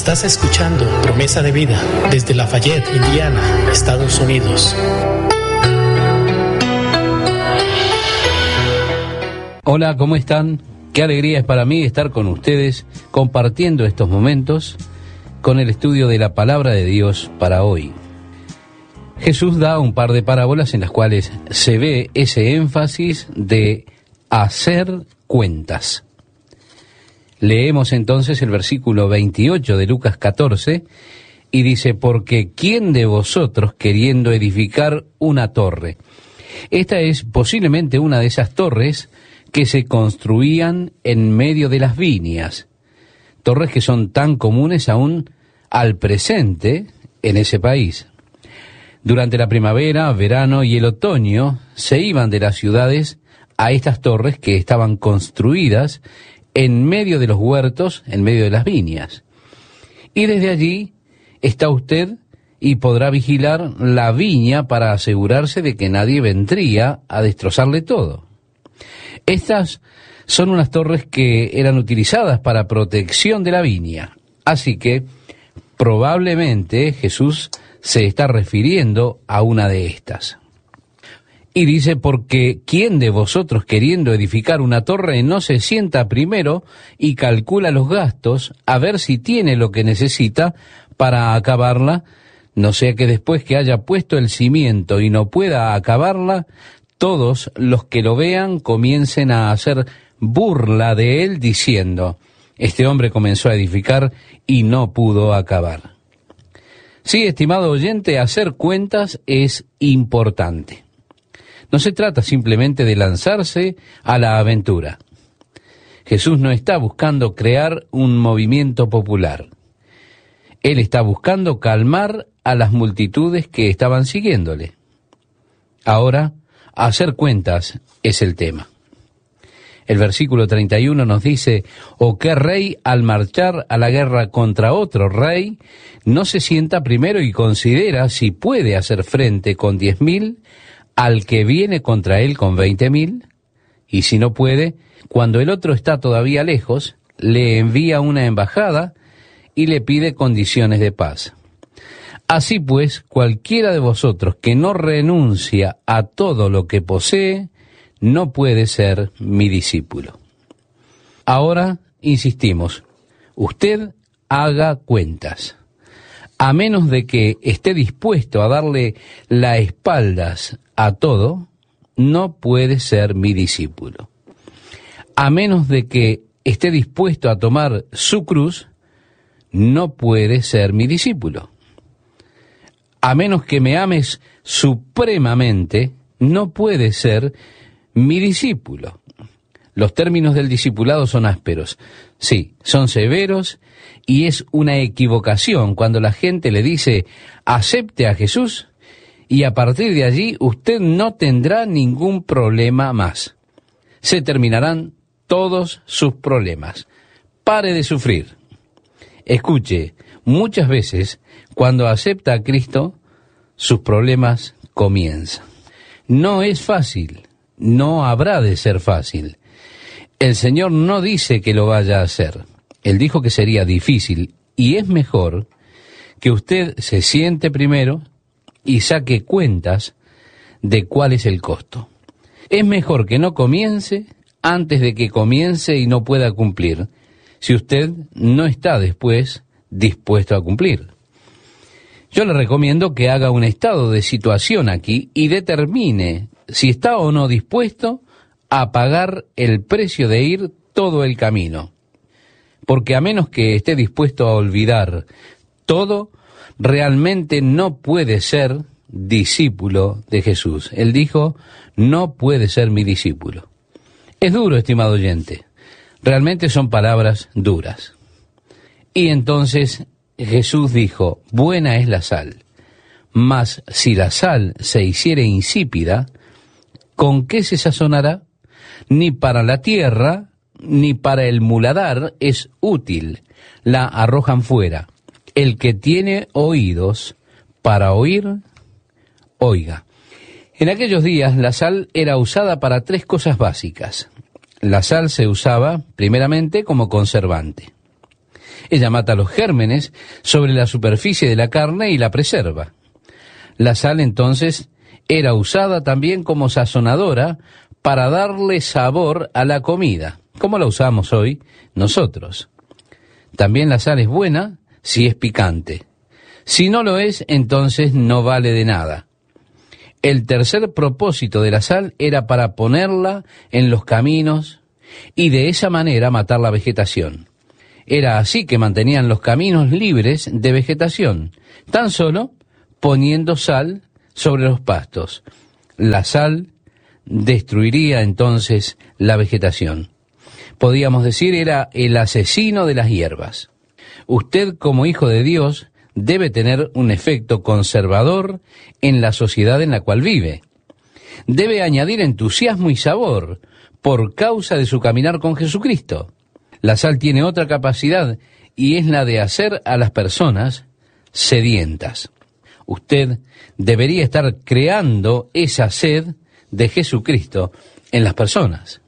Estás escuchando Promesa de Vida desde Lafayette, Indiana, Estados Unidos. Hola, ¿cómo están? Qué alegría es para mí estar con ustedes compartiendo estos momentos con el estudio de la Palabra de Dios para hoy. Jesús da un par de parábolas en las cuales se ve ese énfasis de hacer cuentas. Leemos entonces el versículo 28 de Lucas 14 y dice: porque ¿quién de vosotros queriendo edificar una torre? Esta es posiblemente una de esas torres que se construían en medio de las viñas, torres que son tan comunes aún al presente en ese país. Durante la primavera, verano y el otoño se iban de las ciudades a estas torres que estaban construidas en medio de los huertos, en medio de las viñas. Y desde allí está usted y podrá vigilar la viña para asegurarse de que nadie vendría a destrozarle todo. Estas son unas torres que eran utilizadas para protección de la viña. Así que probablemente Jesús se está refiriendo a una de estas. Y dice: porque ¿quién de vosotros queriendo edificar una torre no se sienta primero y calcula los gastos a ver si tiene lo que necesita para acabarla? No sea que después que haya puesto el cimiento y no pueda acabarla, todos los que lo vean comiencen a hacer burla de él diciendo: este hombre comenzó a edificar y no pudo acabar. Sí, estimado oyente, hacer cuentas es importante. No se trata simplemente de lanzarse a la aventura. Jesús no está buscando crear un movimiento popular. Él está buscando calmar a las multitudes que estaban siguiéndole. Ahora, hacer cuentas es el tema. El versículo 31 nos dice: ¿o qué rey al marchar a la guerra contra otro rey no se sienta primero y considera si puede hacer frente con 10,000 al que viene contra él con 20,000? Y si no puede, cuando el otro está todavía lejos, le envía una embajada y le pide condiciones de paz. Así pues, cualquiera de vosotros que no renuncia a todo lo que posee, no puede ser mi discípulo. Ahora, insistimos, usted haga cuentas. A menos de que esté dispuesto a darle las espaldas a todo, no puede ser mi discípulo. A menos de que esté dispuesto a tomar su cruz, no puede ser mi discípulo. A menos que me ames supremamente, no puede ser mi discípulo. Los términos del discipulado son ásperos, sí, son severos, y es una equivocación cuando la gente le dice: acepte a Jesús, y a partir de allí usted no tendrá ningún problema más. Se terminarán todos sus problemas. Pare de sufrir. Escuche, muchas veces cuando acepta a Cristo, sus problemas comienzan. No es fácil, no habrá de ser fácil. El Señor no dice que lo vaya a hacer. Él dijo que sería difícil, y es mejor que usted se siente primero y saque cuentas de cuál es el costo. Es mejor que no comience antes de que comience y no pueda cumplir, si usted no está después dispuesto a cumplir. Yo le recomiendo que haga un estado de situación aquí y determine si está o no dispuesto a pagar el precio de ir todo el camino. Porque a menos que esté dispuesto a olvidar todo, realmente no puede ser discípulo de Jesús. Él dijo: no puede ser mi discípulo. Es duro, estimado oyente. Realmente son palabras duras. Y entonces Jesús dijo: buena es la sal, mas si la sal se hiciere insípida, ¿con qué se sazonará? Ni para la tierra, ni para el muladar es útil, la arrojan fuera. El que tiene oídos para oír, oiga. En aquellos días la sal era usada para 3 cosas básicas. La sal se usaba primeramente como conservante. Ella mata los gérmenes sobre la superficie de la carne y la preserva. La sal entonces era usada también como sazonadora para darle sabor a la comida, como la usamos hoy nosotros. También la sal es buena si es picante. Si no lo es, entonces no vale de nada. El tercer propósito de la sal era para ponerla en los caminos y de esa manera matar la vegetación. Era así que mantenían los caminos libres de vegetación, tan solo poniendo sal sobre los pastos. La sal destruiría entonces la vegetación. Podríamos decir, era el asesino de las hierbas. Usted, como hijo de Dios, debe tener un efecto conservador en la sociedad en la cual vive. Debe añadir entusiasmo y sabor por causa de su caminar con Jesucristo. La sal tiene otra capacidad y es la de hacer a las personas sedientas. Usted debería estar creando esa sed de Jesucristo en las personas.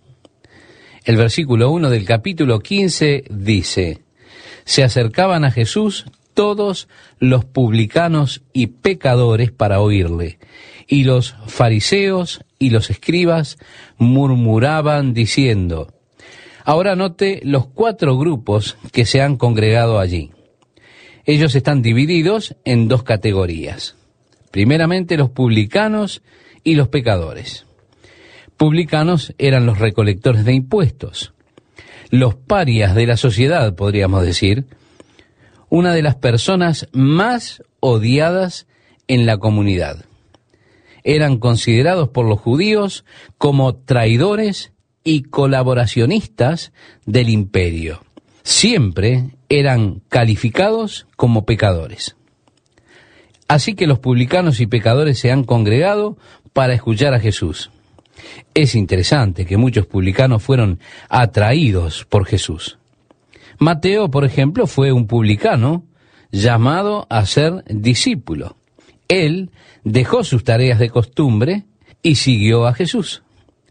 El versículo 1 del capítulo 15 dice: se acercaban a Jesús todos los publicanos y pecadores para oírle, y los fariseos y los escribas murmuraban diciendo. Ahora note los 4 grupos que se han congregado allí. Ellos están divididos en 2 categorías. Primeramente, los publicanos y los pecadores. Publicanos eran los recolectores de impuestos, los parias de la sociedad, podríamos decir, una de las personas más odiadas en la comunidad. Eran considerados por los judíos como traidores y colaboracionistas del imperio. Siempre eran calificados como pecadores. Así que los publicanos y pecadores se han congregado para escuchar a Jesús. Es interesante que muchos publicanos fueron atraídos por Jesús. Mateo, por ejemplo, fue un publicano llamado a ser discípulo. Él dejó sus tareas de costumbre y siguió a Jesús.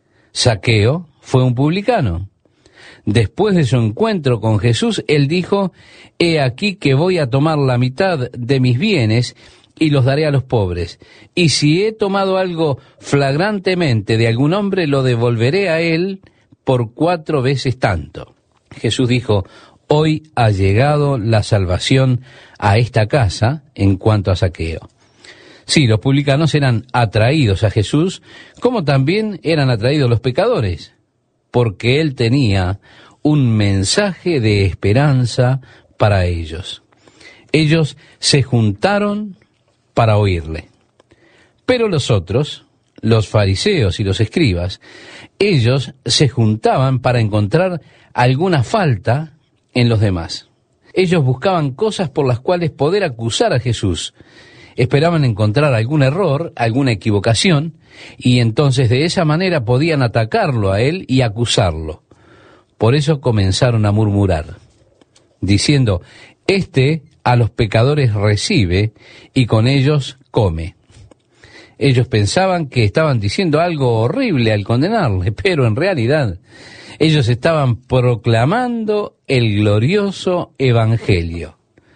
Zaqueo fue un publicano. Después de su encuentro con Jesús, él dijo: he aquí que voy a tomar la mitad de mis bienes y los daré a los pobres. Y si he tomado algo flagrantemente de algún hombre, lo devolveré a él por 4 veces tanto. Jesús dijo: hoy ha llegado la salvación a esta casa en cuanto a Zaqueo. Sí, los publicanos eran atraídos a Jesús, como también eran atraídos los pecadores, porque él tenía un mensaje de esperanza para ellos. Ellos se juntaron para oírle. Pero los otros, los fariseos y los escribas, ellos se juntaban para encontrar alguna falta en los demás. Ellos buscaban cosas por las cuales poder acusar a Jesús. Esperaban encontrar algún error, alguna equivocación, y entonces de esa manera podían atacarlo a él y acusarlo. Por eso comenzaron a murmurar, diciendo: este a los pecadores recibe y con ellos come. Ellos pensaban que estaban diciendo algo horrible al condenarle, pero en realidad ellos estaban proclamando el glorioso evangelio.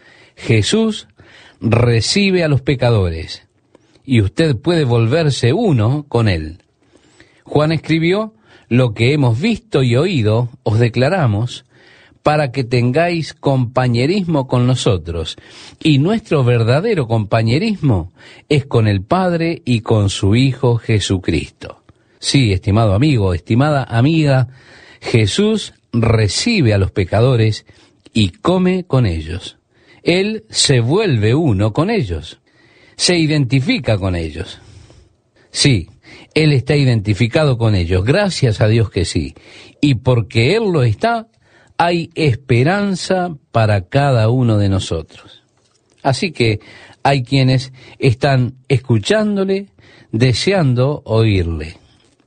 Jesús recibe a los pecadores y usted puede volverse uno con él. Juan escribió: lo que hemos visto y oído os declaramos, para que tengáis compañerismo con nosotros. Y nuestro verdadero compañerismo es con el Padre y con su Hijo Jesucristo. Sí, estimado amigo, estimada amiga, Jesús recibe a los pecadores y come con ellos. Él se vuelve uno con ellos, se identifica con ellos. Sí, Él está identificado con ellos, gracias a Dios que sí. Y porque Él lo está, hay esperanza para cada uno de nosotros. Así que hay quienes están escuchándole, deseando oírle.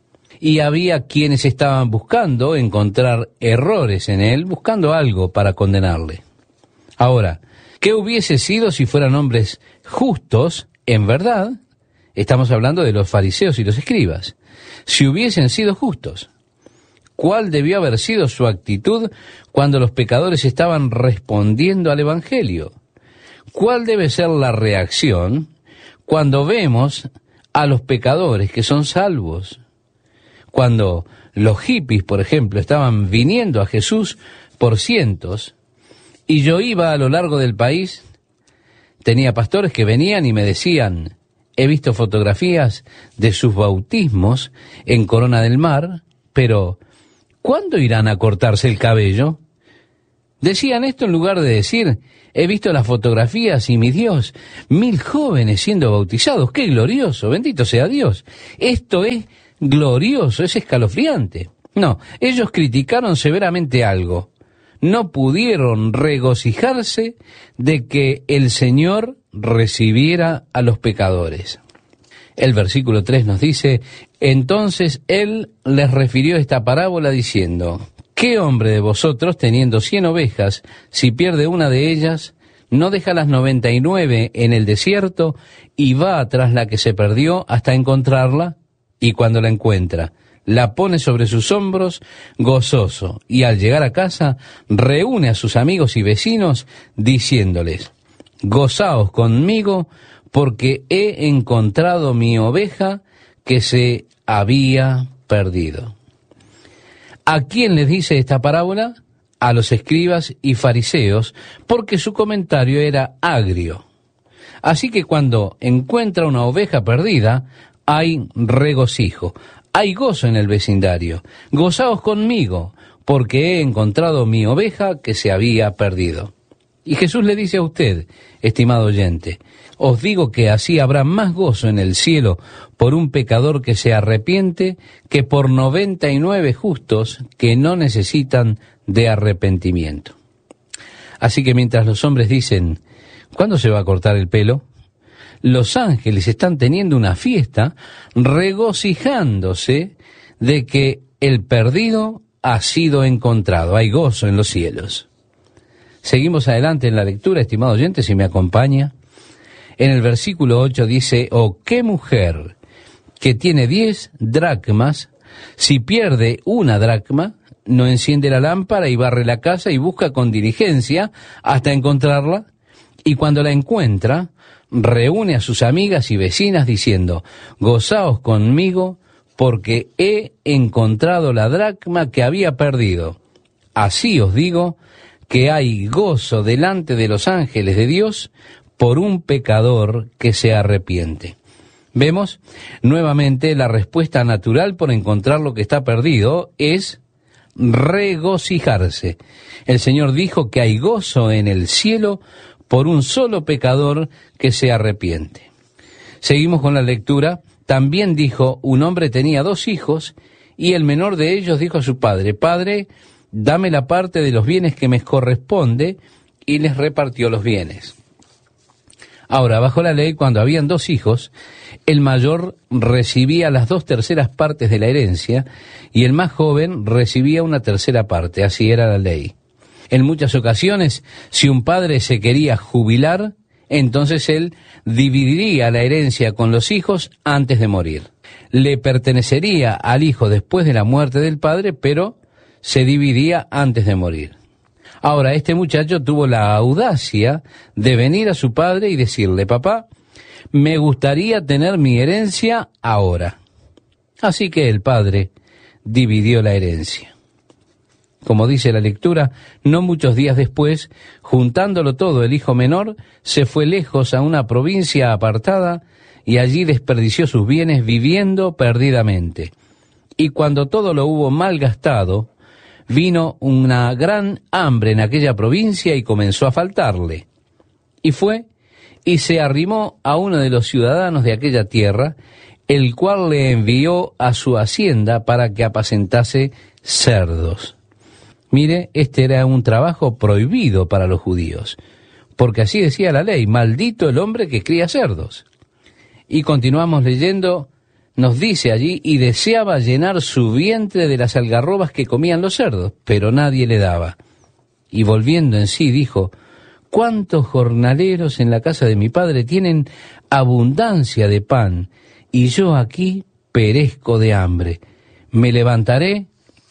Y había quienes estaban buscando encontrar errores en él, buscando algo para condenarle. Ahora, ¿qué hubiese sido si fueran hombres justos en verdad? Estamos hablando de los fariseos y los escribas. Si hubiesen sido justos, ¿Cuál debió haber sido su actitud cuando los pecadores estaban respondiendo al Evangelio? ¿Cuál debe ser la reacción cuando vemos a los pecadores que son salvos? Cuando los hippies, por ejemplo, estaban viniendo a Jesús por cientos, y yo iba a lo largo del país, tenía pastores que venían y me decían, he visto fotografías de sus bautismos en Corona del Mar, pero ¿cuándo irán a cortarse el cabello? Decían esto en lugar de decir, he visto las fotografías y mi Dios, 1000 jóvenes siendo bautizados, ¡qué glorioso! Bendito sea Dios. Esto es glorioso, es escalofriante. No, ellos criticaron severamente algo. No pudieron regocijarse de que el Señor recibiera a los pecadores. El versículo 3 nos dice, entonces Él les refirió esta parábola diciendo, ¿qué hombre de vosotros, teniendo 100 ovejas, si pierde una de ellas, no deja las 99 en el desierto y va tras la que se perdió hasta encontrarla? Y cuando la encuentra, la pone sobre sus hombros gozoso, y al llegar a casa reúne a sus amigos y vecinos diciéndoles, gozaos conmigo porque he encontrado mi oveja que se había perdido. ¿A quién les dice esta parábola? A los escribas y fariseos, porque su comentario era agrio. Así que cuando encuentra una oveja perdida, hay regocijo. Hay gozo en el vecindario. Gozaos conmigo, porque he encontrado mi oveja que se había perdido. Y Jesús le dice a usted, estimado oyente, os digo que así habrá más gozo en el cielo por un pecador que se arrepiente que por 99 justos que no necesitan de arrepentimiento. Así que mientras los hombres dicen, ¿cuándo se va a cortar el pelo?, los ángeles están teniendo una fiesta regocijándose de que el perdido ha sido encontrado. Hay gozo en los cielos. Seguimos adelante en la lectura, estimado oyente, si me acompaña. En el versículo 8 dice, ¿o qué mujer que tiene 10 dracmas, si pierde una dracma, no enciende la lámpara y barre la casa y busca con diligencia hasta encontrarla? Y cuando la encuentra, reúne a sus amigas y vecinas diciendo, gozaos conmigo porque he encontrado la dracma que había perdido. Así os digo que hay gozo delante de los ángeles de Dios por un pecador que se arrepiente. Vemos nuevamente la respuesta natural por encontrar lo que está perdido es regocijarse. El Señor dijo que hay gozo en el cielo por un solo pecador que se arrepiente. Seguimos con la lectura. También dijo, un hombre tenía 2 hijos, y el menor de ellos dijo a su padre, Padre, dame la parte de los bienes que me corresponde, y les repartió los bienes. Ahora, bajo la ley, cuando habían 2 hijos, el mayor recibía las 2/3 partes de la herencia, y el más joven recibía 1/3 parte, así era la ley. En muchas ocasiones, si un padre se quería jubilar, entonces él dividiría la herencia con los hijos antes de morir. Le pertenecería al hijo después de la muerte del padre, pero se dividía antes de morir. Ahora, este muchacho tuvo la audacia de venir a su padre y decirle, papá, me gustaría tener mi herencia ahora. Así que el padre dividió la herencia. Como dice la lectura, no muchos días después, juntándolo todo, el hijo menor se fue lejos a una provincia apartada y allí desperdició sus bienes viviendo perdidamente. Y cuando todo lo hubo malgastado, vino una gran hambre en aquella provincia y comenzó a faltarle. Y fue y se arrimó a uno de los ciudadanos de aquella tierra, el cual le envió a su hacienda para que apacentase cerdos. Mire, este era un trabajo prohibido para los judíos, porque así decía la ley, maldito el hombre que cría cerdos. Y continuamos leyendo, nos dice allí, y deseaba llenar su vientre de las algarrobas que comían los cerdos, pero nadie le daba. Y volviendo en sí dijo, ¿cuántos jornaleros en la casa de mi padre tienen abundancia de pan, y yo aquí perezco de hambre? Me levantaré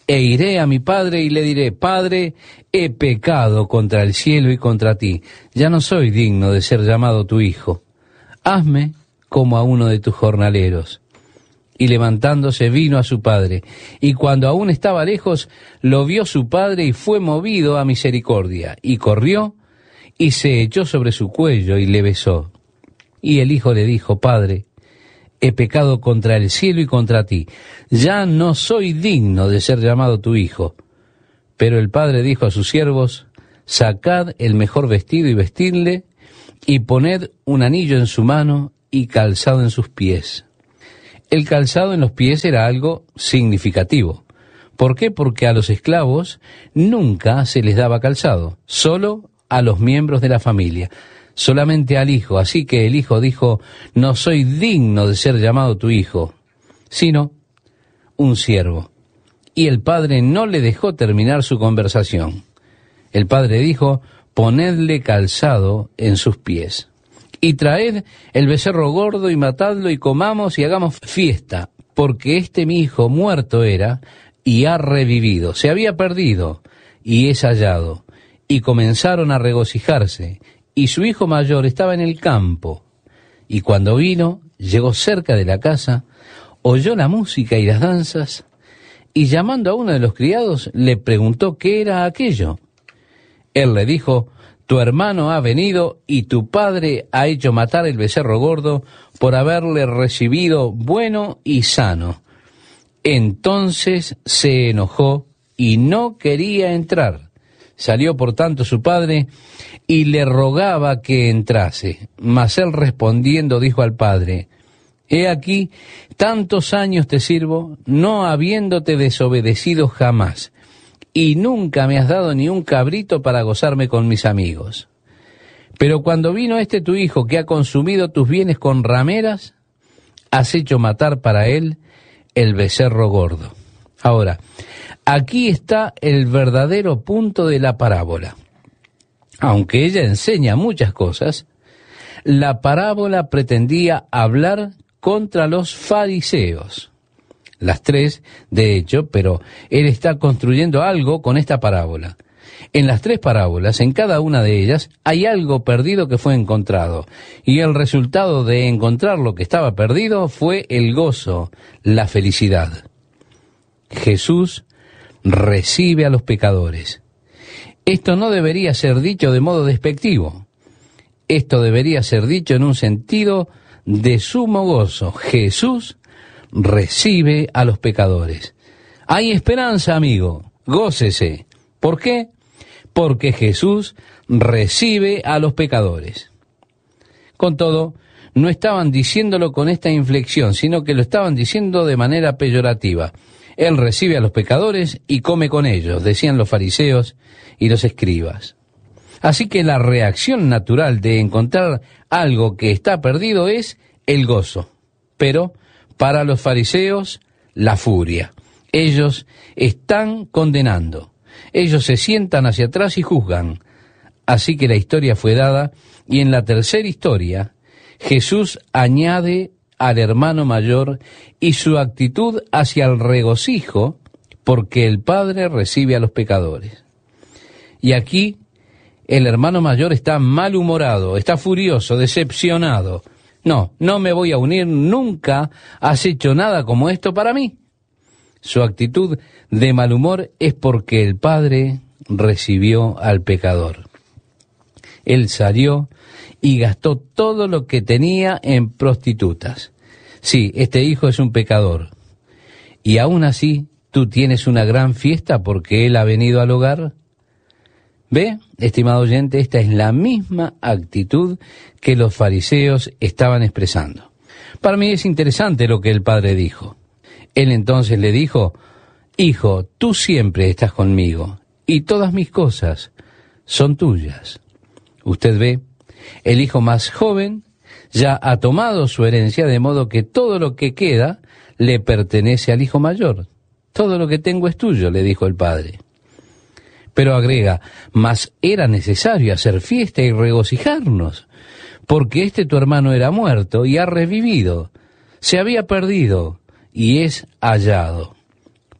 E iré a mi padre y le diré: Padre, he pecado contra el cielo y contra ti. Ya no soy digno de ser llamado tu hijo. Hazme como a uno de tus jornaleros. Y levantándose vino a su padre. Y cuando aún estaba lejos, lo vio su padre y fue movido a misericordia. Y corrió y se echó sobre su cuello y le besó. Y el hijo le dijo: Padre, he pecado contra el cielo y contra ti. Ya no soy digno de ser llamado tu hijo. Pero el padre dijo a sus siervos: Sacad el mejor vestido y vestidle, y poned un anillo en su mano y calzado en sus pies. El calzado en los pies era algo significativo. ¿Por qué? Porque a los esclavos nunca se les daba calzado, solo a los miembros de la familia. Solamente al hijo. Así que el hijo dijo: no soy digno de ser llamado tu hijo, sino un siervo. Y el padre no le dejó terminar su conversación. El padre dijo: ponedle calzado en sus pies. Y traed el becerro gordo y matadlo y comamos y hagamos fiesta, porque mi hijo muerto era y ha revivido. Se había perdido y es hallado. Y comenzaron a regocijarse. Y su hijo mayor estaba en el campo. Y cuando vino, llegó cerca de la casa, oyó la música y las danzas, y llamando a uno de los criados, le preguntó qué era aquello. Él le dijo: tu hermano ha venido, y tu padre ha hecho matar el becerro gordo por haberle recibido bueno y sano. Entonces se enojó y no quería entrar. Salió por tanto su padre y le rogaba que entrase. Mas él respondiendo dijo al padre: he aquí, tantos años te sirvo, no habiéndote desobedecido jamás, y nunca me has dado ni un cabrito para gozarme con mis amigos. Pero cuando vino tu hijo, que ha consumido tus bienes con rameras, has hecho matar para él el becerro gordo. Ahora, aquí está el verdadero punto de la parábola. Aunque ella enseña muchas cosas, la parábola pretendía hablar contra los fariseos. Las tres, de hecho, pero él está construyendo algo con esta parábola. En las tres parábolas, en cada una de ellas, hay algo perdido que fue encontrado. Y el resultado de encontrar lo que estaba perdido fue el gozo, la felicidad. Jesús recibe a los pecadores. Esto no debería ser dicho de modo despectivo. Esto debería ser dicho en un sentido de sumo gozo. Jesús recibe a los pecadores. Hay esperanza, amigo. Gócese. ¿Por qué? Porque Jesús recibe a los pecadores. Con todo, no estaban diciéndolo con esta inflexión, sino que lo estaban diciendo de manera peyorativa. Él recibe a los pecadores y come con ellos, decían los fariseos y los escribas. Así que la reacción natural de encontrar algo que está perdido es el gozo. Pero para los fariseos, la furia. Ellos están condenando. Ellos se sientan hacia atrás y juzgan. Así que la historia fue dada, y en la tercera historia, Jesús añade al hermano mayor y su actitud hacia el regocijo, porque el Padre recibe a los pecadores. Y aquí el hermano mayor está malhumorado, está furioso, decepcionado. No me voy a unir, nunca has hecho nada como esto para mí. Su actitud de mal humor es porque el Padre recibió al pecador. Él salió y gastó todo lo que tenía en prostitutas. Sí, este hijo es un pecador. Y aún así, tú tienes una gran fiesta porque él ha venido al hogar. ¿Ve, estimado oyente? Esta es la misma actitud que los fariseos estaban expresando. Para mí es interesante lo que el padre dijo. Él entonces le dijo: hijo, tú siempre estás conmigo y todas mis cosas son tuyas. Usted ve, el hijo más joven ya ha tomado su herencia, de modo que todo lo que queda le pertenece al hijo mayor. Todo lo que tengo es tuyo, le dijo el padre. Pero agrega: mas era necesario hacer fiesta y regocijarnos, porque tu hermano era muerto y ha revivido, se había perdido y es hallado.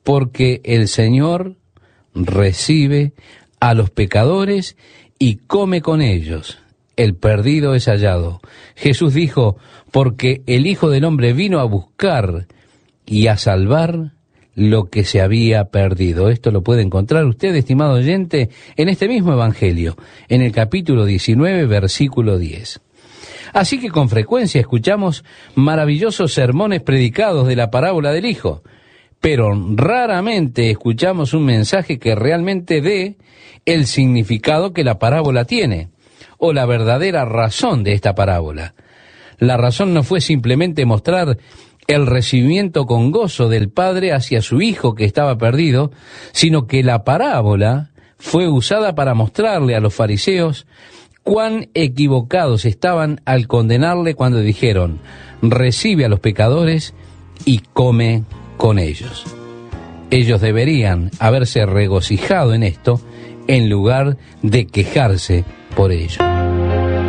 porque el Señor recibe a los pecadores y come con ellos. El perdido es hallado. Jesús dijo, porque el Hijo del Hombre vino a buscar y a salvar lo que se había perdido. Esto lo puede encontrar usted, estimado oyente, en este mismo Evangelio, en el capítulo 19, versículo 10. Así que con frecuencia escuchamos maravillosos sermones predicados de la parábola del Hijo, pero raramente escuchamos un mensaje que realmente dé el significado que la parábola tiene, o la verdadera razón de esta parábola. La razón no fue simplemente mostrar el recibimiento con gozo del Padre hacia su Hijo que estaba perdido, sino que la parábola fue usada para mostrarle a los fariseos cuán equivocados estaban al condenarle cuando dijeron, recibe a los pecadores y come con ellos. Ellos deberían haberse regocijado en esto en lugar de quejarse por ello.